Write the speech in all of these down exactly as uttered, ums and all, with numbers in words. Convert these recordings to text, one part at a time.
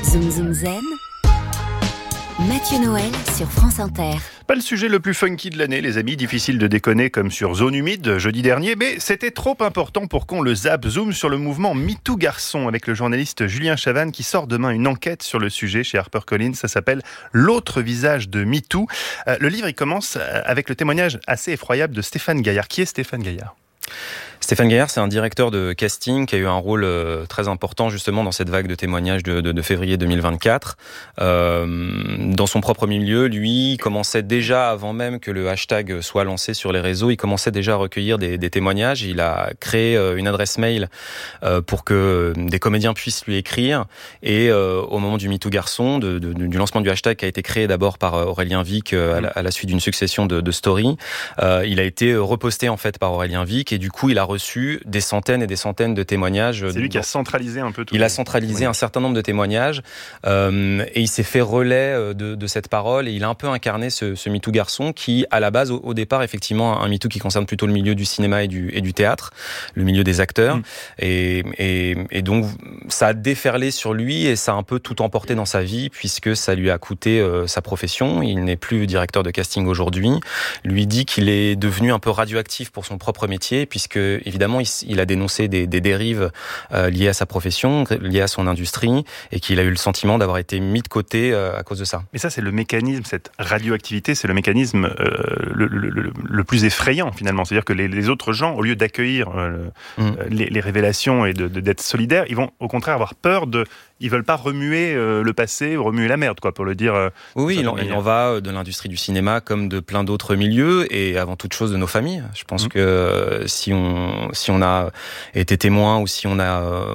Zoom Zoom Zen, Mathieu Noël sur France Inter. Pas le sujet le plus funky de l'année, les amis, difficile de déconner comme sur Zone Humide jeudi dernier, mais c'était trop important pour qu'on le zappe. Zoom sur le mouvement MeToo Garçon avec le journaliste Julien Chavannes qui sort demain une enquête sur le sujet chez HarperCollins. Ça s'appelle L'autre visage de MeToo. Euh, le livre, il commence avec le témoignage assez effroyable de Stéphane Gaillard. Qui est Stéphane Gaillard ? Stéphane Gaillard, c'est un directeur de casting qui a eu un rôle euh, très important justement dans cette vague de témoignages de, de, de février deux mille vingt-quatre. Euh, dans son propre milieu, lui, il commençait déjà, avant même que le hashtag soit lancé sur les réseaux, il commençait déjà à recueillir des, des témoignages. Il a créé euh, une adresse mail euh, pour que des comédiens puissent lui écrire. Et euh, au moment du MeToo Garçon, de, de, du lancement du hashtag qui a été créé d'abord par Aurélien Vic euh, à, la, à la suite d'une succession de, de stories, euh, il a été reposté en fait par Aurélien Vic et du coup, il a reçu des centaines et des centaines de témoignages. C'est lui qui a centralisé un peu tout. Il a centralisé un certain nombre de témoignages euh, et il s'est fait relais de, de cette parole et il a un peu incarné ce, ce MeToo Garçon qui, à la base, au, au départ, effectivement, un MeToo qui concerne plutôt le milieu du cinéma et du, et du théâtre, le milieu des acteurs. Mmh. Et, et, et donc, ça a déferlé sur lui et ça a un peu tout emporté dans sa vie puisque ça lui a coûté euh, sa profession. Il n'est plus directeur de casting aujourd'hui. Lui dit qu'il est devenu un peu radioactif pour son propre métier puisque, évidemment, il, il a dénoncé des, des dérives euh, liées à sa profession, liées à son industrie, et qu'il a eu le sentiment d'avoir été mis de côté euh, à cause de ça. Mais ça, c'est le mécanisme, cette radioactivité, c'est le mécanisme euh, le, le, le, le plus effrayant, finalement. C'est-à-dire que les, les autres gens, au lieu d'accueillir euh, mmh. les, les révélations et de, de, d'être solidaires, ils vont au contraire avoir peur de... Ils veulent pas remuer euh, le passé, remuer la merde, quoi, pour le dire. Euh, oui, il en, il en va de l'industrie du cinéma comme de plein d'autres milieux et avant toute chose de nos familles. Je pense mmh. que euh, si on si on a été témoin ou si on a euh,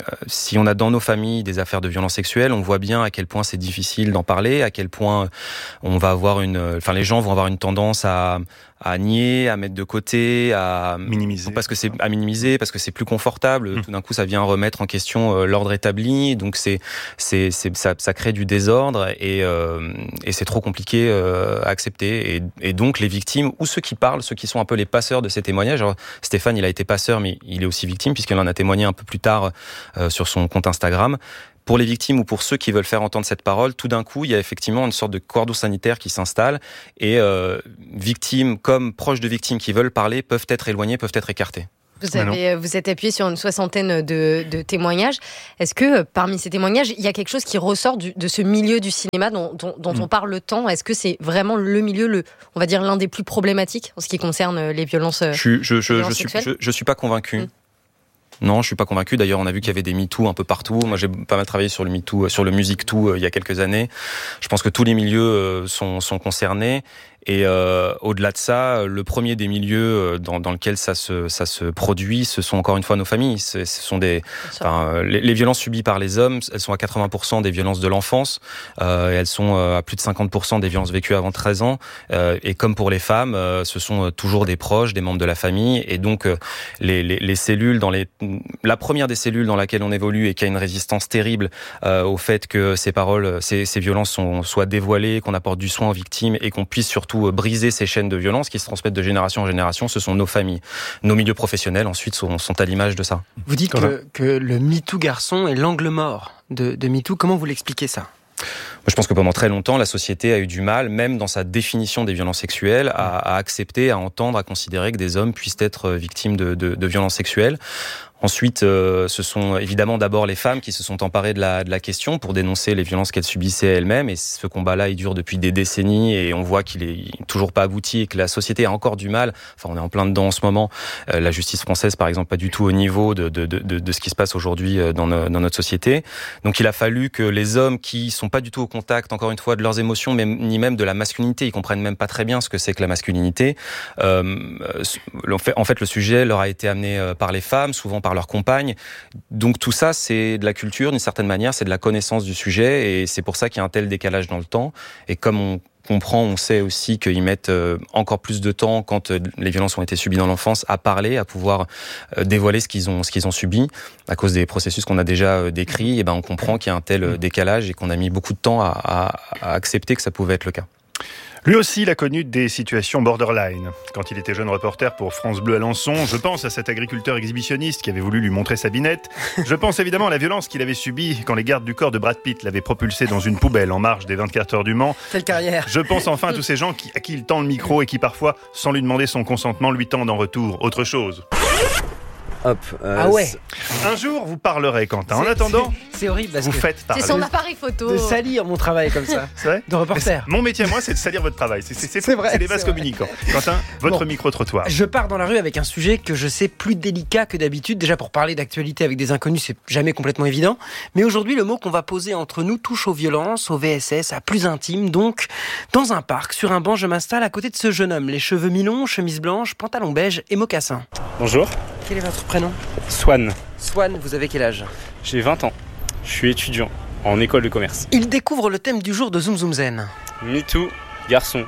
si on a dans nos familles des affaires de violence sexuelle, on voit bien à quel point c'est difficile d'en parler, à quel point on va avoir une, enfin les gens vont avoir une tendance à à nier, à mettre de côté, à minimiser, parce que c'est à minimiser, parce que c'est plus confortable. Mmh. Tout d'un coup, ça vient remettre en question euh, l'ordre établi. Donc c'est c'est c'est ça, ça crée du désordre et euh, et c'est trop compliqué euh, à accepter. Et, et donc les victimes ou ceux qui parlent, ceux qui sont un peu les passeurs de ces témoignages. Alors, Stéphane, il a été passeur, mais il est aussi victime puisqu'il en a témoigné un peu plus tard euh, sur son compte Instagram. Pour les victimes ou pour ceux qui veulent faire entendre cette parole, tout d'un coup, il y a effectivement une sorte de cordon sanitaire qui s'installe et euh, victimes comme proches de victimes qui veulent parler peuvent être éloignés, peuvent être écartés. Vous, avez, vous êtes appuyé sur une soixantaine de, de témoignages. Est-ce que parmi ces témoignages, il y a quelque chose qui ressort du, de ce milieu du cinéma dont, dont, dont mmh. on parle tant ? Est-ce que c'est vraiment le milieu, le, on va dire l'un des plus problématiques en ce qui concerne les violences sexuelles ? Je, je, je, je, suis, je, je suis pas convaincu. Mmh. Non, je suis pas convaincu. D'ailleurs, on a vu qu'il y avait des MeToo un peu partout. Moi, j'ai pas mal travaillé sur le MeToo, sur le MusicToo euh, il y a quelques années. Je pense que tous les milieux euh, sont, sont concernés. Et euh, au-delà de ça, le premier des milieux dans, dans lequel ça se, ça se produit, ce sont encore une fois nos familles. Ce, ce sont des, enfin, les, les violences subies par les hommes, elles sont à quatre-vingts pour cent des violences de l'enfance. Euh, et elles sont à plus de cinquante pour cent des violences vécues avant treize ans. Euh, et comme pour les femmes, euh, ce sont toujours des proches, des membres de la famille. Et donc, euh, les, les, les cellules dans les, la première des cellules dans laquelle on évolue et qui a une résistance terrible euh, au fait que ces paroles, ces, ces violences sont, soient dévoilées, qu'on apporte du soin aux victimes et qu'on puisse surtout briser ces chaînes de violence qui se transmettent de génération en génération, ce sont nos familles. Nos milieux professionnels, ensuite, sont, sont à l'image de ça. Vous dites que, que le MeToo Garçon est l'angle mort de, de MeToo. Comment vous l'expliquez ça ? Je pense que pendant très longtemps, la société a eu du mal, même dans sa définition des violences sexuelles, à, à accepter, à entendre, à considérer que des hommes puissent être victimes de, de, de violences sexuelles. Ensuite, euh, ce sont évidemment d'abord les femmes qui se sont emparées de la, de la question pour dénoncer les violences qu'elles subissaient elles-mêmes. Et ce combat-là, il dure depuis des décennies et on voit qu'il est toujours pas abouti et que la société a encore du mal. Enfin, on est en plein dedans en ce moment. Euh, la justice française, par exemple, pas du tout au niveau de, de, de, de, de ce qui se passe aujourd'hui dans, no, dans notre société. Donc, il a fallu que les hommes qui sont pas du tout au contact, encore une fois, de leurs émotions, même, ni même de la masculinité, ils comprennent même pas très bien ce que c'est que la masculinité. Euh, en fait, le sujet leur a été amené par les femmes, souvent par leurs compagnes. Donc tout ça, c'est de la culture, d'une certaine manière, c'est de la connaissance du sujet et c'est pour ça qu'il y a un tel décalage dans le temps. Et comme on comprend, on sait aussi qu'ils mettent encore plus de temps quand les violences ont été subies dans l'enfance à parler, à pouvoir dévoiler ce qu'ils ont, ce qu'ils ont subi à cause des processus qu'on a déjà décrits. Et ben on comprend qu'il y a un tel décalage et qu'on a mis beaucoup de temps à, à, à accepter que ça pouvait être le cas. Lui aussi, il a connu des situations borderline. Quand il était jeune reporter pour France Bleu Alençon, je pense à cet agriculteur exhibitionniste qui avait voulu lui montrer sa binette. Je pense évidemment à la violence qu'il avait subie quand les gardes du corps de Brad Pitt l'avaient propulsé dans une poubelle en marge des vingt-quatre heures du Mans. Quelle carrière! Je pense enfin à tous ces gens qui, à qui il tend le micro et qui parfois, sans lui demander son consentement, lui tendent en retour autre chose. Hop, euh, Ah ouais. Un jour, vous parlerez, Quentin. En C'est- attendant, c'est, c'est horrible parce vous que faites parler. C'est son appareil photo. de salir mon travail comme ça, C'est vrai de reporter. Mon métier à moi, c'est de salir votre travail. C'est, c'est, c'est, C'est vrai, c'est les vases c'est vrai. communicants. Quentin, votre Bon. micro-trottoir. Je pars dans la rue avec un sujet que je sais plus délicat que d'habitude. Déjà, pour parler d'actualité avec des inconnus, c'est jamais complètement évident. Mais aujourd'hui, le mot qu'on va poser entre nous touche aux violences, au V S S, à plus intime. Donc, dans un parc, sur un banc, je m'installe à côté de ce jeune homme. Les cheveux mi-longs, chemise blanche, pantalon beige et mocassins. Bonjour, Quel est votre prénom? Swan, Swan, vous avez quel âge? j'ai vingt ans, je suis étudiant en école de commerce. Il découvre le thème du jour de Zoom Zoom Zen. MeToo, garçon.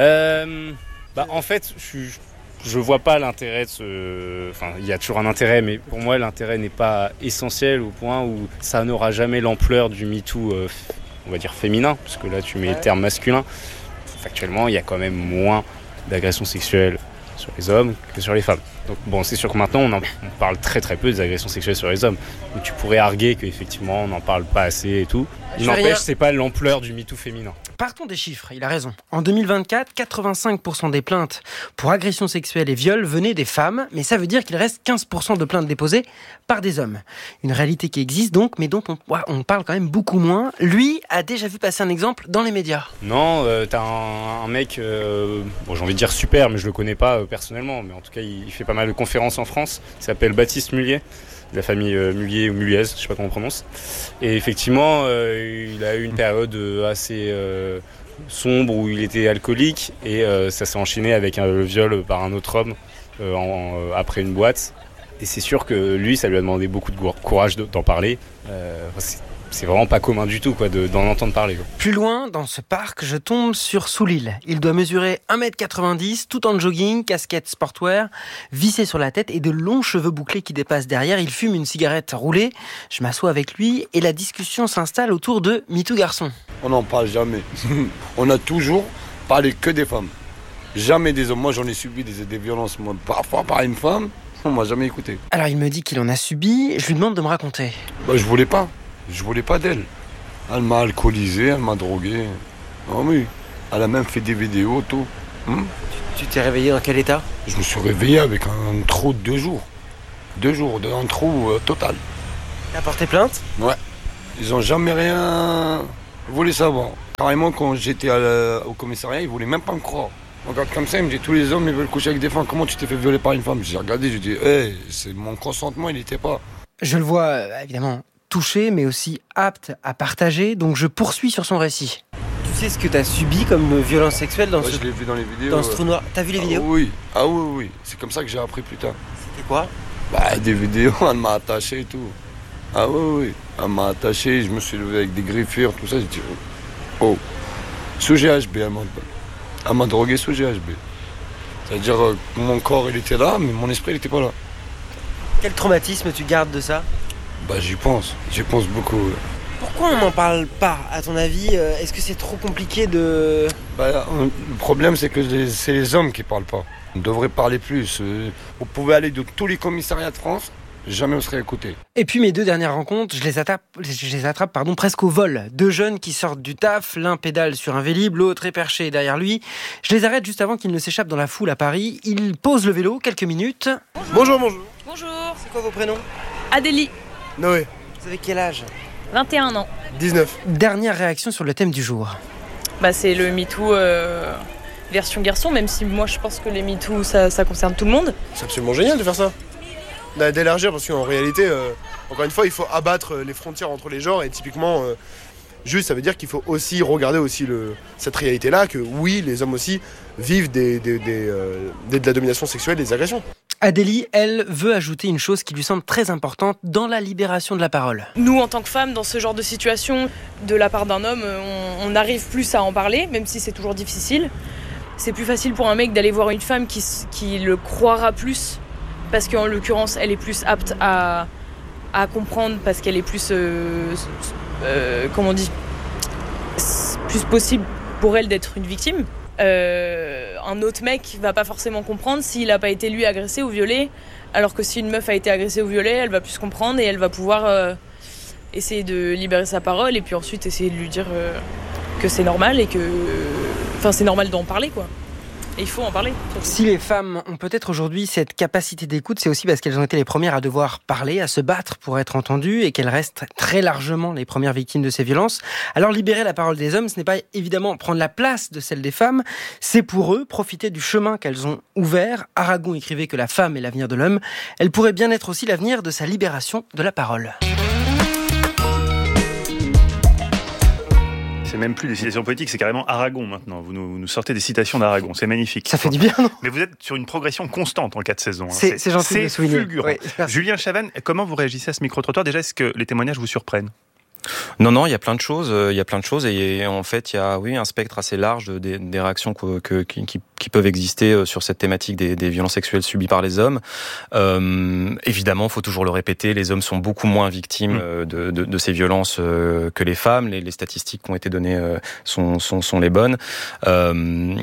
Euh, bah, en fait, je, suis- je vois pas l'intérêt de ce... Enfin, il y a toujours un intérêt, mais pour moi, l'intérêt n'est pas essentiel au point où ça n'aura jamais l'ampleur du MeToo, euh, f- on va dire féminin, parce que là, tu mets le terme masculin. Factuellement, il y a quand même moins d'agressions sexuelles sur les hommes que sur les femmes. Donc bon, c'est sûr que maintenant, on, en, on parle très très peu des agressions sexuelles sur les hommes. Donc tu pourrais arguer qu'effectivement, on n'en parle pas assez et tout. Je fais rien. N'empêche, c'est pas l'ampleur du MeToo féminin. Partons des chiffres, il a raison. En deux mille vingt-quatre, quatre-vingt-cinq pour cent des plaintes pour agressions sexuelles et viols venaient des femmes, mais ça veut dire qu'il reste quinze pour cent de plaintes déposées par des hommes. Une réalité qui existe donc, mais dont on, ouais, on parle quand même beaucoup moins. Lui a déjà vu passer un exemple dans les médias. Non, euh, t'as un, un mec, euh, bon, j'ai envie de dire super, mais je le connais pas euh, personnellement, mais en tout cas, il, il fait pas mal de conférences en France. Il s'appelle Baptiste Mullier, de la famille euh, Mullier ou Mulliez, je sais pas comment on prononce. Et effectivement, euh, il a eu une période euh, assez euh, sombre où il était alcoolique et euh, ça s'est enchaîné avec un, le viol par un autre homme euh, en, euh, après une boîte. Et c'est sûr que lui, ça lui a demandé beaucoup de gour- courage de- d'en parler. Euh, c'est, c'est vraiment pas commun du tout quoi, de, d'en entendre parler. Quoi. Plus loin, dans ce parc, je tombe sur Soulil. Il doit mesurer un mètre quatre-vingt-dix, tout en jogging, casquette sportwear, vissé sur la tête et de longs cheveux bouclés qui dépassent derrière. Il fume une cigarette roulée. Je m'assois avec lui et la discussion s'installe autour de MeToo garçon. On n'en parle jamais. On a toujours parlé que des femmes. Jamais des hommes. Moi, j'en ai subi des, des violences, moi, parfois par une femme. On m'a jamais écouté. Alors il me dit qu'il en a subi. Je lui demande de me raconter. Bah, je voulais pas. Je voulais pas d'elle. Elle m'a alcoolisé, elle m'a drogué. Ah oui. Elle a même fait des vidéos, tout. Hum Tu t'es réveillé dans quel état? je me suis réveillé avec un trou de deux jours. Deux jours, de- un trou euh, total. T'as porté plainte? Ouais. Ils ont jamais rien voulu savoir. Carrément, quand j'étais à la- au commissariat, ils voulaient même pas me croire. On regarde comme ça, ils me disent tous les hommes ils veulent coucher avec des femmes. Comment tu t'es fait violer par une femme? J'ai regardé, j'ai dit, hé, c'est mon consentement, il n'était pas. Je le vois euh, évidemment touché, mais aussi apte à partager. Donc je poursuis sur son récit. Tu sais ce que t'as subi comme violence sexuelle dans Ouais, ce, je l'ai vu dans les vidéos. dans ce ouais. trou noir? T'as vu les Ah vidéos? oui, ah oui, oui. C'est comme ça que j'ai appris plus tard. C'était quoi? Bah, des vidéos, elle m'a attaché et tout. Ah oui, oui. Elle m'a attaché, je me suis levé avec des griffures, tout ça. J'ai dit, oh. Sous G H B, elle m'a, elle m'a drogué sous G H B. C'est-à-dire euh, que mon corps, il était là, mais mon esprit, il n'était pas là. Quel traumatisme tu gardes de ça? Bah, j'y pense. J'y pense beaucoup. ouais. Pourquoi on n'en parle pas, à ton avis? Est-ce que c'est trop compliqué de... Bah, euh, le problème, c'est que les- c'est les hommes qui parlent pas. On devrait parler plus. Euh, Vous pouvez aller de tous les commissariats de France, jamais on serait écouté. Et puis mes deux dernières rencontres, je les attrape, je les attrape pardon, presque au vol. Deux jeunes qui sortent du taf, l'un pédale sur un Vélib, l'autre est perché derrière lui. Je les arrête juste avant qu'ils ne s'échappent dans la foule à Paris. Ils posent le vélo quelques minutes. Bonjour, bonjour. Bonjour, C'est quoi vos prénoms? Adélie, Noé, Vous avez quel âge? vingt et un ans. dix-neuf. Dernière réaction sur le thème du jour. Bah, c'est le MeToo euh, version garçon, même si moi je pense que les MeToo ça, ça concerne tout le monde. C'est absolument génial de faire ça. D'a- D'élargir, parce qu'en réalité, euh, encore une fois, il faut abattre les frontières entre les genres. Et typiquement, euh, juste, ça veut dire qu'il faut aussi regarder aussi le, cette réalité-là, que oui, les hommes aussi vivent des, des, des, euh, des- de la domination sexuelle, des agressions. Adélie, elle, veut ajouter une chose qui lui semble très importante dans la libération de la parole. Nous, en tant que femmes, dans ce genre de situation, de la part d'un homme, on, on arrive plus à en parler, même si c'est toujours difficile. C'est plus facile pour un mec d'aller voir une femme qui, s- qui le croira plus, parce qu'en l'occurrence, elle est plus apte à, à comprendre, parce qu'elle est plus, euh, euh, comment on dit, c'est plus possible pour elle d'être une victime. euh, un autre mec va pas forcément comprendre s'il a pas été lui agressé ou violé, alors que si une meuf a été agressée ou violée, elle va plus comprendre et elle va pouvoir euh, essayer de libérer sa parole et puis ensuite essayer de lui dire euh, que c'est normal et que, enfin, c'est normal d'en parler, quoi. Et il faut en parler. Surtout. Si les femmes ont peut-être aujourd'hui cette capacité d'écoute, c'est aussi parce qu'elles ont été les premières à devoir parler, à se battre pour être entendues et qu'elles restent très largement les premières victimes de ces violences. Alors libérer la parole des hommes, ce n'est pas évidemment prendre la place de celle des femmes, c'est pour eux profiter du chemin qu'elles ont ouvert. Aragon écrivait que la femme est l'avenir de l'homme. Elle pourrait bien être aussi l'avenir de sa libération de la parole. C'est même plus des citations poétiques, c'est carrément Aragon maintenant. Vous nous, vous nous sortez des citations d'Aragon, c'est magnifique. Ça fait du bien, non ? Mais vous êtes sur une progression constante en quatre saisons. Hein. C'est, c'est gentil c'est de le souligner. Fulgurant. Oui, Julien Chavannes, comment vous réagissez à ce micro-trottoir ? Déjà, est-ce que les témoignages vous surprennent ? Non, non, il y a plein de choses. Il y a plein de choses et en fait, il y a oui un spectre assez large des, des réactions que, que, qui, qui peuvent exister sur cette thématique des, des violences sexuelles subies par les hommes. Euh, évidemment, il faut toujours le répéter, les hommes sont beaucoup moins victimes mmh. de, de, de ces violences que les femmes. Les, les statistiques qui ont été données sont, sont, sont les bonnes. Euh,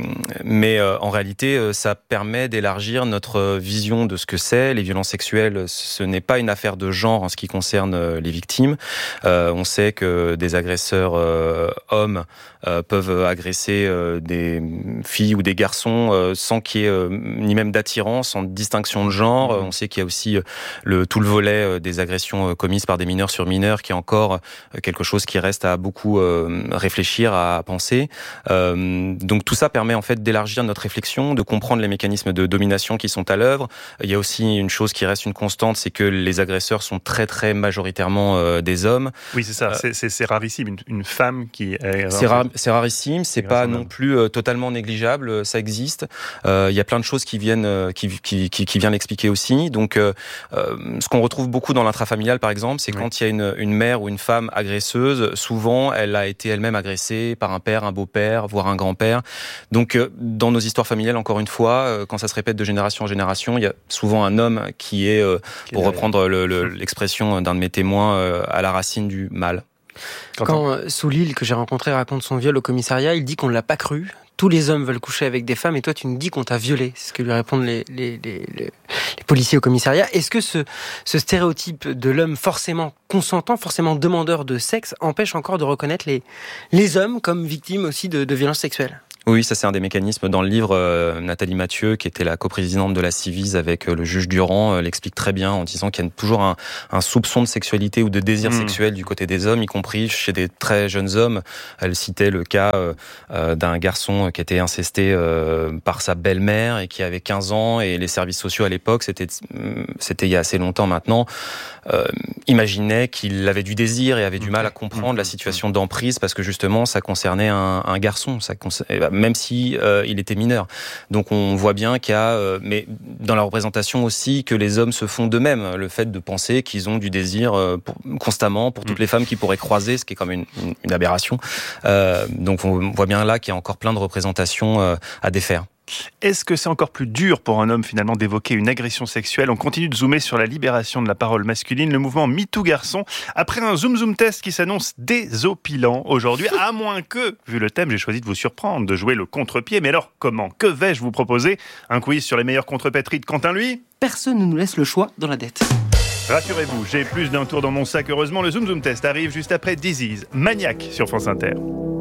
mais en réalité, ça permet d'élargir notre vision de ce que c'est. Les violences sexuelles, ce n'est pas une affaire de genre en ce qui concerne les victimes. Euh, on sait que des agresseurs euh, hommes euh, peuvent agresser euh, des filles ou des garçons euh, sans qu'il y ait euh, ni même d'attirance, sans distinction de genre. On sait qu'il y a aussi le, tout le volet euh, des agressions euh, commises par des mineurs sur mineurs, qui est encore euh, quelque chose qui reste à beaucoup euh, réfléchir, à penser. Euh, donc tout ça permet en fait d'élargir notre réflexion, de comprendre les mécanismes de domination qui sont à l'œuvre. Il y a aussi une chose qui reste une constante, c'est que les agresseurs sont très très majoritairement euh, des hommes. Oui, c'est ça, c'est, c'est, c'est rarissime, une, une femme qui est... C'est, ra- c'est rarissime, c'est, c'est pas non plus euh, totalement négligeable, ça existe. Il euh, y a plein de choses qui viennent, euh, qui, qui, qui, qui viennent l'expliquer aussi. Donc, euh, euh, ce qu'on retrouve beaucoup dans l'intrafamilial, par exemple, c'est oui. quand il y a une, une mère ou une femme agresseuse, souvent, elle a été elle-même agressée par un père, un beau-père, voire un grand-père. Donc, euh, dans nos histoires familiales, encore une fois, euh, quand ça se répète de génération en génération, il y a souvent un homme qui est, euh, qui pour est reprendre le, le, l'expression d'un de mes témoins, euh, à la racine du mal. Quand, Quand euh, Soulil, que j'ai rencontré, raconte son viol au commissariat, il dit qu'on ne l'a pas cru. Tous les hommes veulent coucher avec des femmes et toi tu nous dis qu'on t'a violé. C'est ce que lui répondent les, les, les, les, les policiers au commissariat. Est-ce que ce, ce stéréotype de l'homme forcément consentant, forcément demandeur de sexe, empêche encore de reconnaître les, les hommes comme victimes aussi de, de violences sexuelles ? Oui, ça c'est un des mécanismes. Dans le livre, euh, Nathalie Mathieu, qui était la coprésidente de la Civis avec euh, le juge Durand, euh, l'explique très bien en disant qu'il y a toujours un, un soupçon de sexualité ou de désir mmh. sexuel du côté des hommes, y compris chez des très jeunes hommes. Elle citait le cas euh, euh, d'un garçon qui était incesté euh, par sa belle-mère et qui avait quinze ans, et les services sociaux à l'époque, c'était, c'était il y a assez longtemps maintenant, euh, imaginaient qu'il avait du désir et avait du mal à comprendre mmh. la situation d'emprise parce que justement ça concernait un, un garçon, ça concernait, même si euh, il était mineur. Donc on voit bien qu'il y a, euh, mais dans la représentation aussi, que les hommes se font d'eux-mêmes. Le fait de penser qu'ils ont du désir euh, pour, constamment pour toutes les femmes qu'ils pourraient croiser, ce qui est comme une, une, une aberration. Euh, donc on voit bien là qu'il y a encore plein de représentations euh, à défaire. Est-ce que c'est encore plus dur pour un homme finalement d'évoquer une agression sexuelle ? On continue de zoomer sur la libération de la parole masculine, le mouvement MeToo Garçon, après un zoom zoom test qui s'annonce désopilant aujourd'hui, à moins que, vu le thème, j'ai choisi de vous surprendre, de jouer le contre-pied. Mais alors, comment ? Que vais-je vous proposer ? Un quiz sur les meilleures contre-pétries de Quentin, lui ? Personne ne nous laisse le choix dans la dette. Rassurez-vous, j'ai plus d'un tour dans mon sac. Heureusement, le zoom zoom test arrive juste après Disease, Maniac sur France Inter.